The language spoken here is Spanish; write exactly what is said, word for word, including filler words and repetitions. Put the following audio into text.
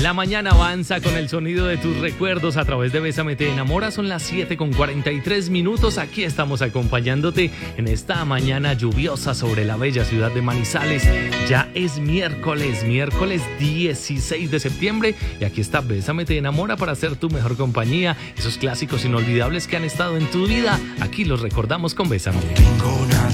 La mañana avanza con el sonido de tus recuerdos a través de Bésame Te Enamora. Son las siete con cuarenta y tres minutos. Aquí estamos acompañándote en esta mañana lluviosa sobre la bella ciudad de Manizales. Ya es miércoles, miércoles dieciséis de septiembre. Y aquí está Bésame Te Enamora para ser tu mejor compañía. Esos clásicos inolvidables que han estado en tu vida, aquí los recordamos con Bésame. Tengo una